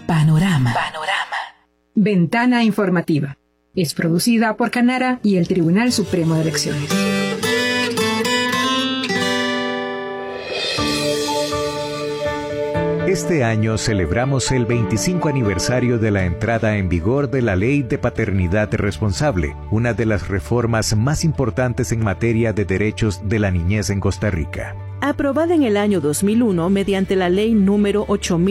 Panorama. Ventana informativa. Es producida por Canara y el Tribunal Supremo de Elecciones. Este año celebramos el 25 aniversario de la entrada en vigor de la Ley de Paternidad Responsable, una de las reformas más importantes en materia de derechos de la niñez en Costa Rica. Aprobada en el año 2001 mediante la Ley número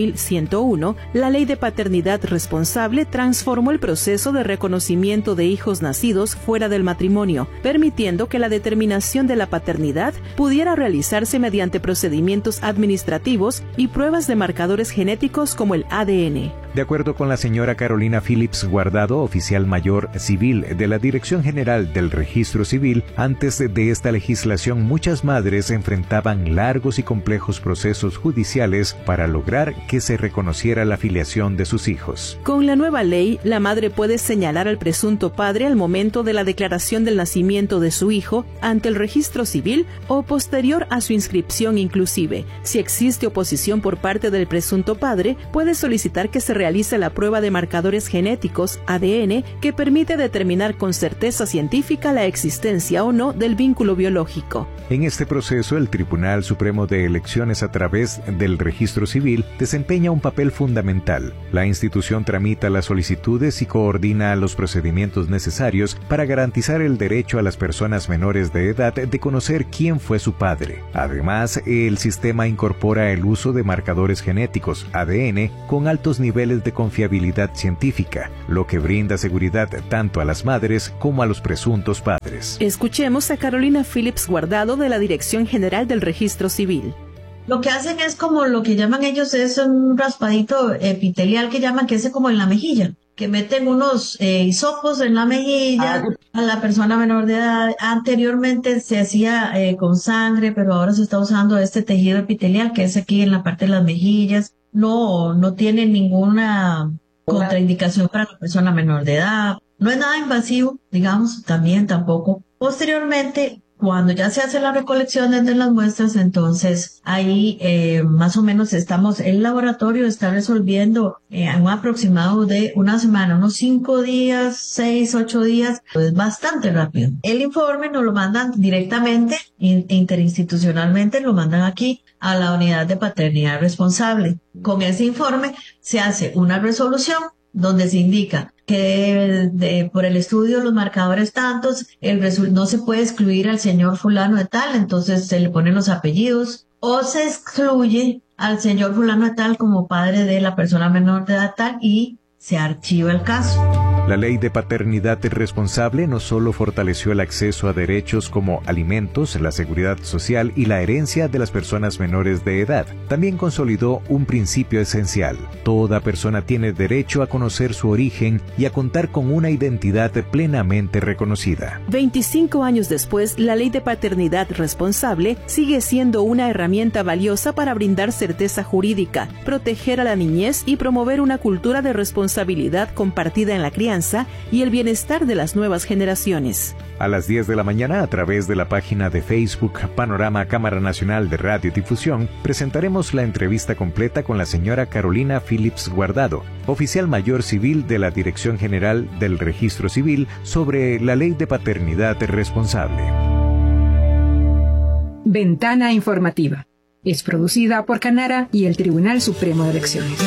8101, la Ley de Paternidad Responsable transformó el proceso de reconocimiento de hijos nacidos fuera del matrimonio, permitiendo que la determinación de la paternidad pudiera realizarse mediante procedimientos administrativos y pruebas de marcadores genéticos como el ADN. De acuerdo con la señora Carolina Phillips Guardado, oficial mayor civil de la Dirección General del Registro Civil, antes de esta legislación muchas madres enfrentaban largos y complejos procesos judiciales para lograr que se reconociera la filiación de sus hijos. Con la nueva ley, la madre puede señalar al presunto padre al momento de la declaración del nacimiento de su hijo ante el registro civil o posterior a su inscripción inclusive. Si existe oposición por parte del presunto padre, puede solicitar que se realice la prueba de marcadores genéticos, ADN, que permite determinar con certeza científica la existencia o no del vínculo biológico. En este proceso, el Tribunal Supremo de Elecciones, a través del Registro Civil, desempeña un papel fundamental. La institución tramita las solicitudes y coordina los procedimientos necesarios para garantizar el derecho a las personas menores de edad de conocer quién fue su padre. Además, el sistema incorpora el uso de marcadores genéticos, ADN, con altos niveles de confiabilidad científica, lo que brinda seguridad tanto a las madres como a los presuntos padres. Escuchemos a Carolina Phillips Guardado de la Dirección General del Registro Civil. Lo que hacen es como lo que llaman ellos, es un raspadito epitelial que llaman, que es como en la mejilla, que meten unos hisopos en la mejilla a la persona menor de edad. Anteriormente se hacía con sangre, pero ahora se está usando este tejido epitelial que es aquí en la parte de las mejillas. No tiene ninguna contraindicación para la persona menor de edad. No es nada invasivo, digamos, tampoco. Posteriormente, cuando ya se hace la recolección de las muestras, entonces ahí más o menos el laboratorio está resolviendo un aproximado de una semana, unos 5 días, 6, 8 días, pues bastante rápido. El informe nos lo mandan directamente, interinstitucionalmente lo mandan aquí a la unidad de paternidad responsable. Con ese informe se hace una resolución donde se indica que por el estudio de los marcadores tantos, no se puede excluir al señor fulano de tal, entonces se le ponen los apellidos, o se excluye al señor fulano de tal como padre de la persona menor de edad tal y se archiva el caso. La Ley de Paternidad Responsable no solo fortaleció el acceso a derechos como alimentos, la seguridad social y la herencia de las personas menores de edad, también consolidó un principio esencial. Toda persona tiene derecho a conocer su origen y a contar con una identidad plenamente reconocida. 25 años después, la Ley de Paternidad Responsable sigue siendo una herramienta valiosa para brindar certeza jurídica, proteger a la niñez y promover una cultura de responsabilidad compartida en la crianza y el bienestar de las nuevas generaciones. A las 10 de la mañana, a través de la página de Facebook Panorama Cámara Nacional de Radiodifusión, presentaremos la entrevista completa con la señora Carolina Phillips Guardado, oficial mayor civil de la Dirección General del Registro Civil, sobre la Ley de Paternidad Responsable. Ventana informativa. Es producida por Canara y el Tribunal Supremo de Elecciones.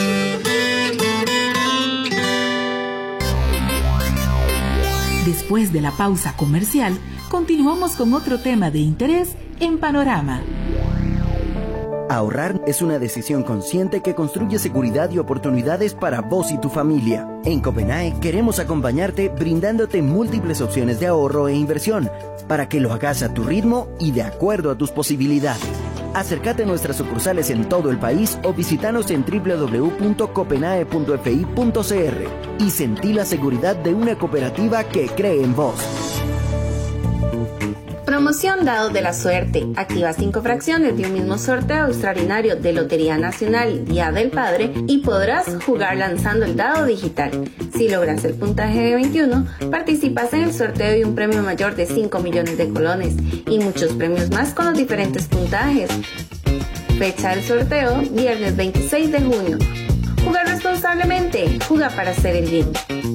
Después de la pausa comercial, continuamos con otro tema de interés en Panorama. Ahorrar es una decisión consciente que construye seguridad y oportunidades para vos y tu familia. En Copenae queremos acompañarte brindándote múltiples opciones de ahorro e inversión para que lo hagas a tu ritmo y de acuerdo a tus posibilidades. Acércate a nuestras sucursales en todo el país o visítanos en www.copenae.fi.cr y sentí la seguridad de una cooperativa que cree en vos. Promoción Dados de la Suerte. Activa 5 fracciones de un mismo sorteo extraordinario de Lotería Nacional Día del Padre y podrás jugar lanzando el dado digital. Si logras el puntaje de 21, participas en el sorteo de un premio mayor de 5 millones de colones y muchos premios más con los diferentes puntajes. Fecha del sorteo, viernes 26 de junio. Jugar responsable. responsablemente. Juga para hacer el bien.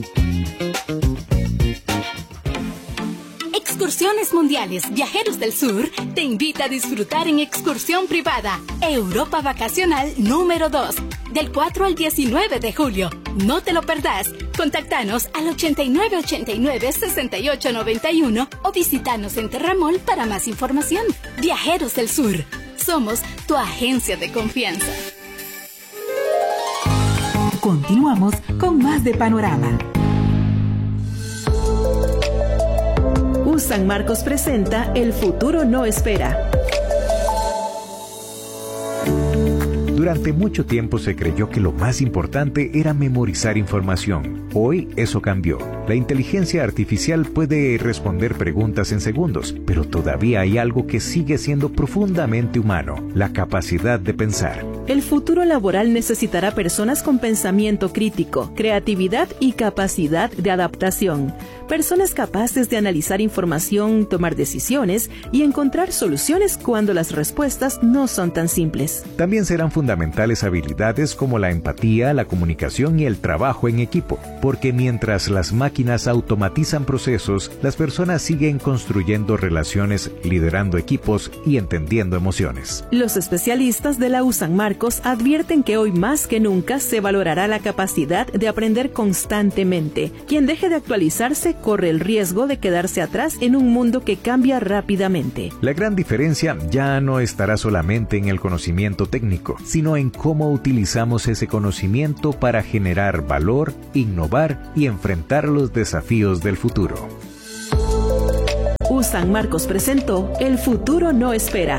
Excursiones Mundiales Viajeros del Sur te invita a disfrutar en excursión privada Europa Vacacional número 2 del 4 al 19 de julio. No te lo perdás. Contactanos al 8989-6891 o visitanos en Terramol para más información. Viajeros del Sur. Somos tu agencia de confianza. Continuamos con más de Panorama. San Marcos presenta El futuro no espera. Durante mucho tiempo se creyó que lo más importante era memorizar información. Hoy eso cambió. La inteligencia artificial puede responder preguntas en segundos, pero todavía hay algo que sigue siendo profundamente humano: la capacidad de pensar. El futuro laboral necesitará personas con pensamiento crítico, creatividad y capacidad de adaptación. Personas capaces de analizar información, tomar decisiones y encontrar soluciones cuando las respuestas no son tan simples. También serán fundamentales habilidades como la empatía, la comunicación y el trabajo en equipo, porque mientras las máquinas automatizan procesos, las personas siguen construyendo relaciones, liderando equipos y entendiendo emociones. Los especialistas de la U San Marcos advierten que hoy más que nunca se valorará la capacidad de aprender constantemente. Quien deje de actualizarse corre el riesgo de quedarse atrás en un mundo que cambia rápidamente. La gran diferencia ya no estará solamente en el conocimiento técnico, sino en cómo utilizamos ese conocimiento para generar valor, innovar y enfrentar los desafíos del futuro. U San Marcos presentó El futuro no espera.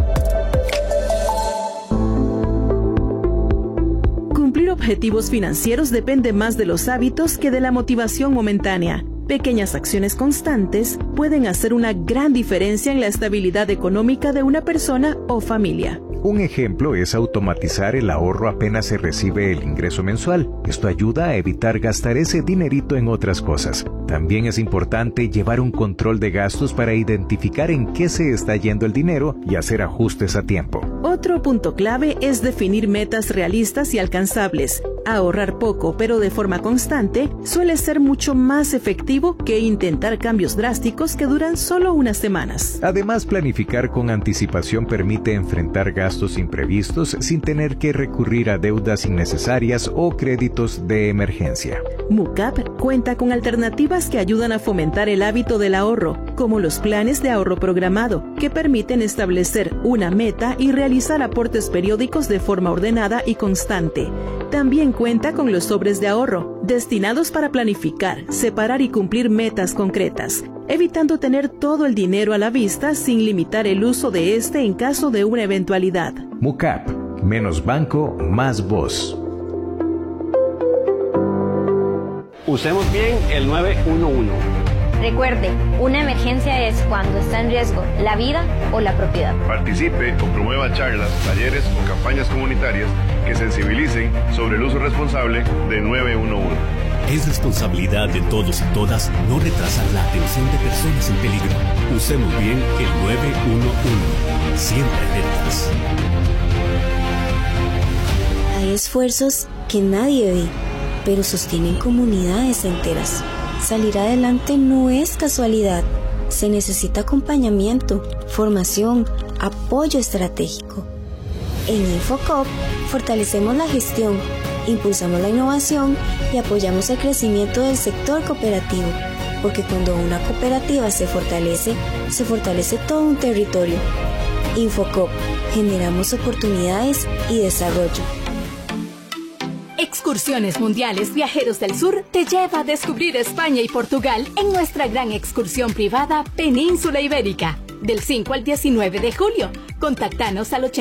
Cumplir objetivos financieros depende más de los hábitos que de la motivación momentánea. Pequeñas acciones constantes pueden hacer una gran diferencia en la estabilidad económica de una persona o familia. Un ejemplo es automatizar el ahorro apenas se recibe el ingreso mensual. Esto ayuda a evitar gastar ese dinerito en otras cosas. También es importante llevar un control de gastos para identificar en qué se está yendo el dinero y hacer ajustes a tiempo. Otro punto clave es definir metas realistas y alcanzables. Ahorrar poco pero de forma constante suele ser mucho más efectivo que intentar cambios drásticos que duran solo unas semanas. Además, planificar con anticipación permite enfrentar gastos imprevistos sin tener que recurrir a deudas innecesarias o créditos de emergencia. MUCAP cuenta con alternativas que ayudan a fomentar el hábito del ahorro, como los planes de ahorro programado, que permiten establecer una meta y realizar aportes periódicos de forma ordenada y constante. También cuenta con los sobres de ahorro, destinados para planificar, separar y cumplir metas concretas, evitando tener todo el dinero a la vista sin limitar el uso de este en caso de una eventualidad. MUCAP, menos banco, más voz. Usemos bien el 911. Recuerde, una emergencia es cuando está en riesgo la vida o la propiedad. Participe o promueva charlas, talleres o campañas comunitarias que sensibilicen sobre el uso responsable de 911. Es responsabilidad de todos y todas no retrasar la atención de personas en peligro. Usemos bien el 911. Siempre alertas. Hay esfuerzos que nadie ve, pero sostienen comunidades enteras. Salir adelante no es casualidad. Se necesita acompañamiento, formación, apoyo estratégico. En Infocop fortalecemos la gestión, impulsamos la innovación y apoyamos el crecimiento del sector cooperativo, porque cuando una cooperativa se fortalece todo un territorio. Infocop, generamos oportunidades y desarrollo. Excursiones Mundiales Viajeros del Sur te lleva a descubrir España y Portugal en nuestra gran excursión privada Península Ibérica, del 5 al 19 de julio. Contáctanos al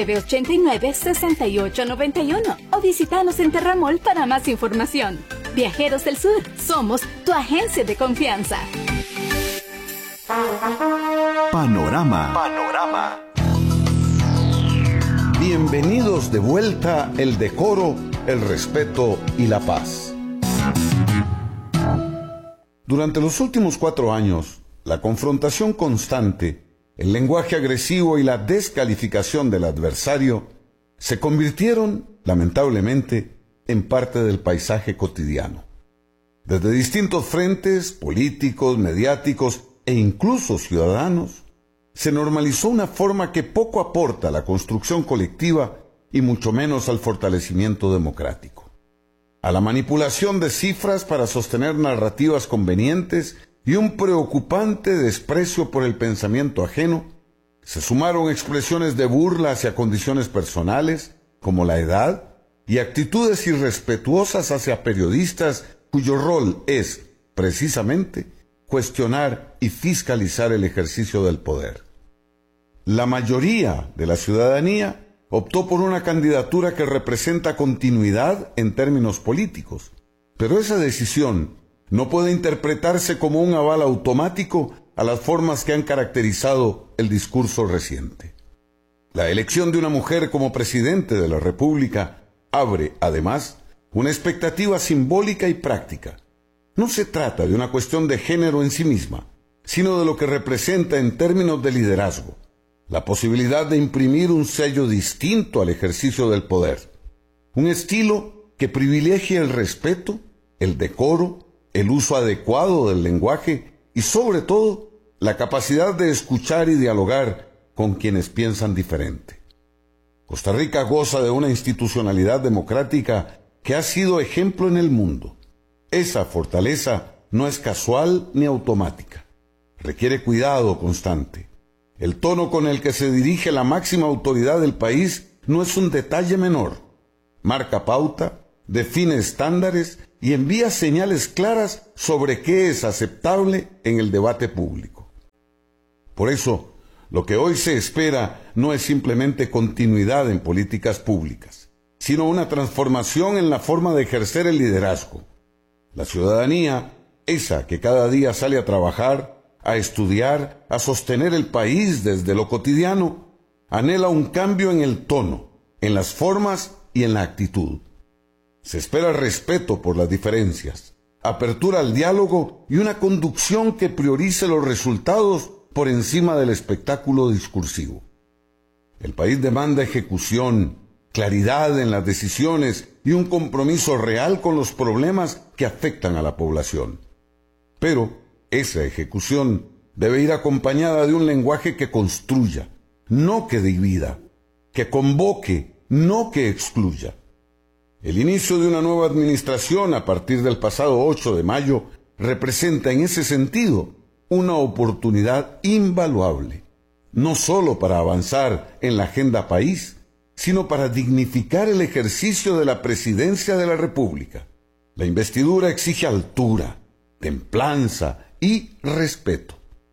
8989-6891 o visítanos en Terramol para más información. Viajeros del Sur, somos tu agencia de confianza. Panorama. Bienvenidos de vuelta el decoro, el respeto y la paz. Durante los últimos 4 años, la confrontación constante, el lenguaje agresivo y la descalificación del adversario se convirtieron, lamentablemente, en parte del paisaje cotidiano. Desde distintos frentes, políticos, mediáticos e incluso ciudadanos, se normalizó una forma que poco aporta a la construcción colectiva y mucho menos al fortalecimiento democrático. A la manipulación de cifras para sostener narrativas convenientes y un preocupante desprecio por el pensamiento ajeno, se sumaron expresiones de burla hacia condiciones personales, como la edad, y actitudes irrespetuosas hacia periodistas cuyo rol es, precisamente, cuestionar y fiscalizar el ejercicio del poder. La mayoría de la ciudadanía optó por una candidatura que representa continuidad en términos políticos, pero esa decisión no puede interpretarse como un aval automático a las formas que han caracterizado el discurso reciente. La elección de una mujer como presidente de la República abre, además, una expectativa simbólica y práctica. No se trata de una cuestión de género en sí misma, sino de lo que representa en términos de liderazgo, la posibilidad de imprimir un sello distinto al ejercicio del poder, un estilo que privilegie el respeto, el decoro, el uso adecuado del lenguaje y, sobre todo, la capacidad de escuchar y dialogar con quienes piensan diferente. Costa Rica goza de una institucionalidad democrática que ha sido ejemplo en el mundo. Esa fortaleza no es casual ni automática. Requiere cuidado constante. El tono con el que se dirige la máxima autoridad del país no es un detalle menor. Marca pauta, define estándares y envía señales claras sobre qué es aceptable en el debate público. Por eso, lo que hoy se espera no es simplemente continuidad en políticas públicas, sino una transformación en la forma de ejercer el liderazgo. La ciudadanía, esa que cada día sale a trabajar, a estudiar, a sostener el país desde lo cotidiano, anhela un cambio en el tono, en las formas y en la actitud. Se espera respeto por las diferencias, apertura al diálogo y una conducción que priorice los resultados por encima del espectáculo discursivo. El país demanda ejecución, claridad en las decisiones y un compromiso real con los problemas que afectan a la población. Pero esa ejecución debe ir acompañada de un lenguaje que construya, no que divida, que convoque, no que excluya. El inicio de una nueva administración a partir del pasado 8 de mayo representa en ese sentido una oportunidad invaluable, no solo para avanzar en la agenda país, sino para dignificar el ejercicio de la presidencia de la República. La investidura exige altura, templanza y respeto.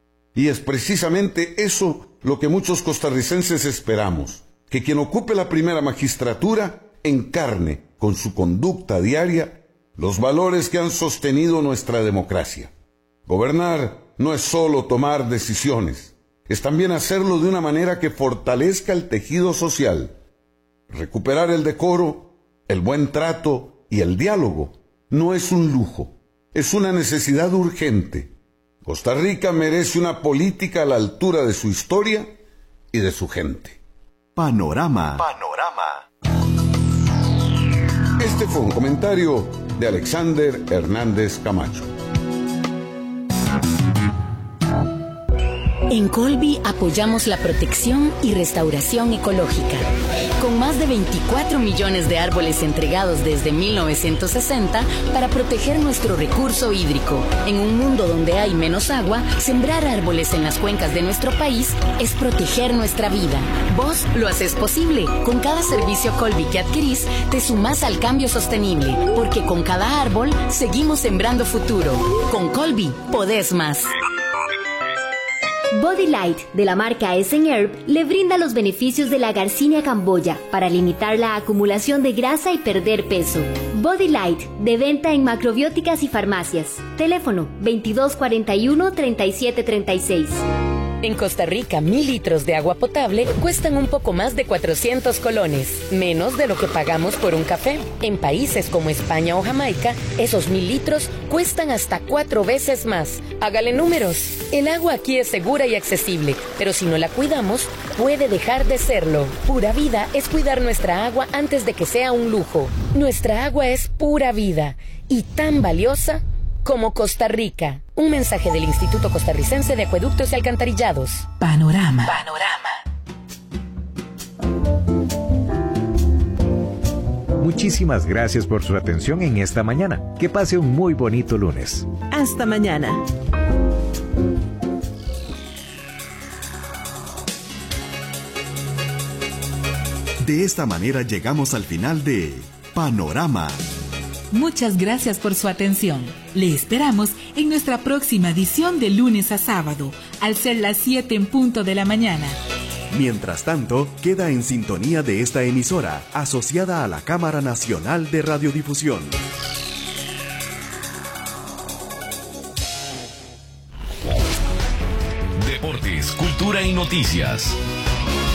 Y es precisamente eso lo que muchos costarricenses esperamos, que quien ocupe la primera magistratura encarne con su conducta diaria los valores que han sostenido nuestra democracia. Gobernar no es solo tomar decisiones, es también hacerlo de una manera que fortalezca el tejido social. Recuperar el decoro, el buen trato y el diálogo no es un lujo, es una necesidad urgente. Costa Rica merece una política a la altura de su historia y de su gente. Panorama. Este fue un comentario de Alexander Hernández Camacho. En Colby apoyamos la protección y restauración ecológica. Con más de 24 millones de árboles entregados desde 1960 para proteger nuestro recurso hídrico. En un mundo donde hay menos agua, sembrar árboles en las cuencas de nuestro país es proteger nuestra vida. Vos lo haces posible. Con cada servicio Colby que adquirís, te sumás al cambio sostenible. Porque con cada árbol, seguimos sembrando futuro. Con Colby, podés más. Body Light, de la marca Essen Herb, le brinda los beneficios de la Garcinia camboya para limitar la acumulación de grasa y perder peso. Body Light, de venta en macrobióticas y farmacias. Teléfono 2241-3736. En Costa Rica, 1,000 litros de agua potable cuestan un poco más de 400 colones, menos de lo que pagamos por un café. En países como España o Jamaica, esos 1,000 litros cuestan hasta 4 veces más. Hágale números. El agua aquí es segura y accesible, pero si no la cuidamos, puede dejar de serlo. Pura Vida es cuidar nuestra agua antes de que sea un lujo. Nuestra agua es pura vida y tan valiosa como Costa Rica. Un mensaje del Instituto Costarricense de Acueductos y Alcantarillados. Panorama. Muchísimas gracias por su atención en esta mañana. Que pase un muy bonito lunes. Hasta mañana. De esta manera llegamos al final de Panorama. Muchas gracias por su atención. Le esperamos en nuestra próxima edición de lunes a sábado, al ser las 7 en punto de la mañana. Mientras tanto, queda en sintonía de esta emisora, asociada a la Cámara Nacional de Radiodifusión. Deportes, cultura y noticias.